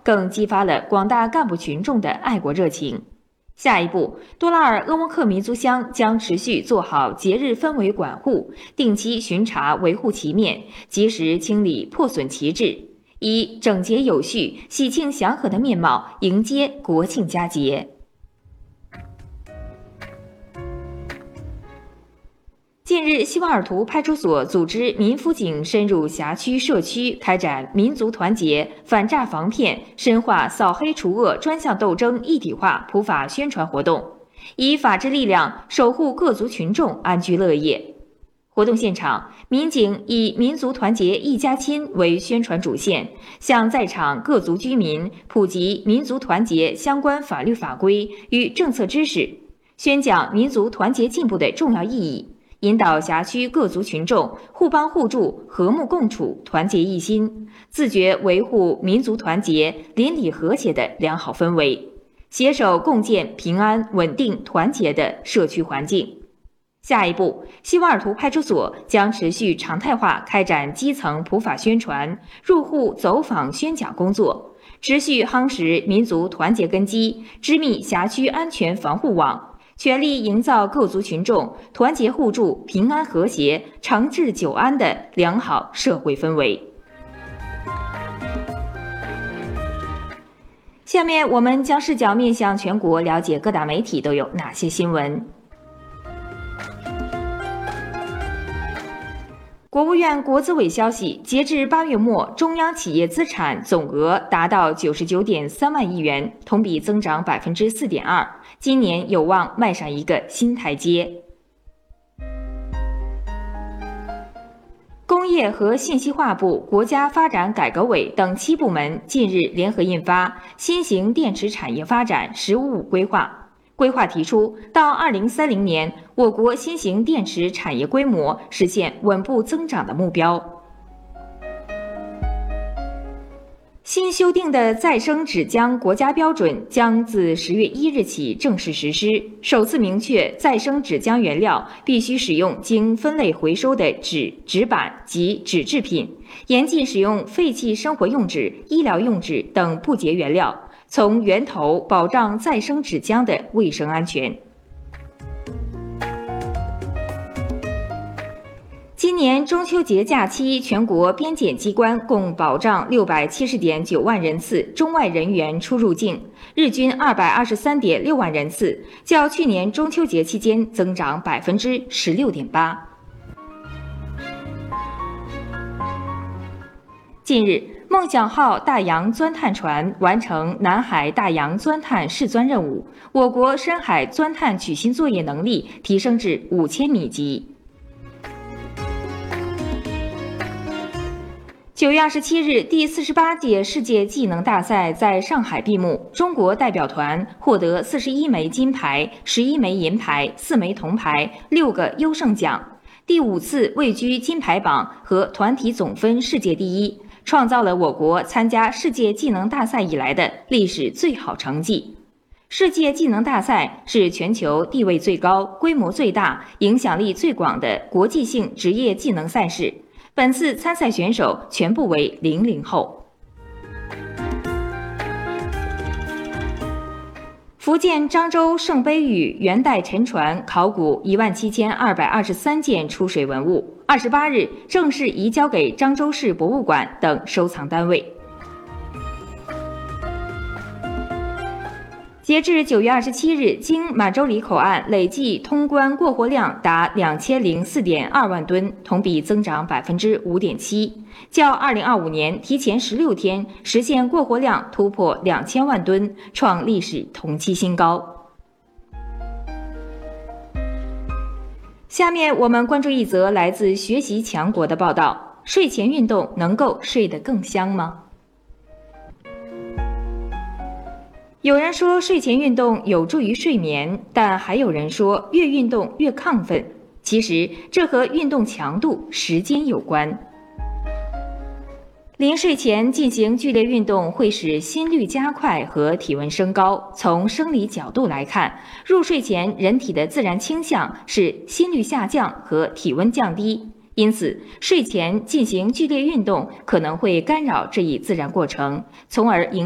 更激发了广大干部群众的爱国热情。下一步，多拉尔鄂温克民族乡将持续做好节日氛围管护，定期巡查维护旗面，及时清理破损旗帜，以整洁有序、喜庆祥和的面貌迎接国庆佳节。近日，西瓦尔图派出所组织民辅警深入辖区社区，开展民族团结、反诈防骗、深化扫黑除恶专项斗争一体化普法宣传活动，以法治力量守护各族群众安居乐业。活动现场，民警以民族团结一家亲为宣传主线，向在场各族居民普及民族团结相关法律法规与政策知识，宣讲民族团结进步的重要意义，引导辖区各族群众互帮互助、和睦共处、团结一心，自觉维护民族团结、邻里和谐的良好氛围，携手共建平安、稳定、团结的社区环境。下一步，西瓦尔图派出所将持续常态化开展基层普法宣传、入户走访宣讲工作，持续夯实民族团结根基，织密辖区安全防护网，全力营造各族群众团结互助、平安和谐、长治久安的良好社会氛围。下面我们将视角面向全国，了解各大媒体都有哪些新闻。国务院国资委消息，截至8月末，中央企业资产总额达到99.3万亿元，同比增长4.2%，今年有望迈上一个新台阶。工业和信息化部、国家发展改革委等7部门近日联合印发《新型电池产业发展“十五五”规划》。规划提出，到2030年，我国新型电池产业规模实现稳步增长的目标。新修订的再生纸浆国家标准将自10月1日起正式实施，首次明确再生纸浆原料必须使用经分类回收的纸、纸板及纸制品，严禁使用废弃生活用纸、医疗用纸等不洁原料，从源头保障再生纸浆的卫生安全。今年中秋节假期，全国边检机关共保障670.9万人次中外人员出入境，日均223.6万人次，较去年中秋节期间增长16.8%。近日，梦想号大洋钻探船完成南海大洋钻探试钻任务，我国深海钻探取芯作业能力提升至5000米级。9月27日，第48届世界技能大赛在上海闭幕，中国代表团获得41枚金牌、11枚银牌、4枚铜牌、6个优胜奖，第5次位居金牌榜和团体总分世界第一，创造了我国参加世界技能大赛以来的历史最好成绩。世界技能大赛是全球地位最高、规模最大、影响力最广的国际性职业技能赛事。本次参赛选手全部为00后。福建漳州圣杯屿元代沉船考古17223件出水文物，28日正式移交给漳州市博物馆等收藏单位。截至9月27日，经满洲里口岸累计通关过货量达2004.2万吨，同比增长5.7%，较2025年提前16天实现过货量突破2000万吨，创历史同期新高。下面我们关注一则来自学习强国的报道：睡前运动能够睡得更香吗？有人说睡前运动有助于睡眠，但还有人说越运动越亢奋。其实这和运动强度、时间有关。临睡前进行剧烈运动会使心率加快和体温升高。从生理角度来看，入睡前人体的自然倾向是心率下降和体温降低，因此睡前进行剧烈运动可能会干扰这一自然过程，从而影